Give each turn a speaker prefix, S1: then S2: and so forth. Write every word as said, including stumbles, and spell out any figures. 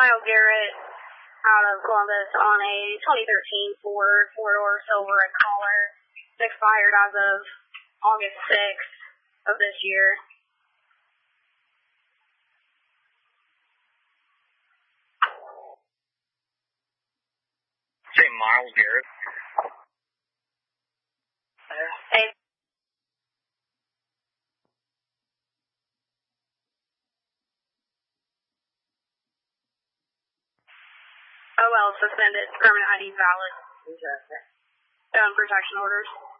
S1: Miles Garrett out of Columbus on a twenty thirteen Ford four-door silver red collar. It's expired as of August sixth of this year.
S2: Say Miles Garrett.
S1: Hey. O L suspended. Permanent I D valid. Own protection orders.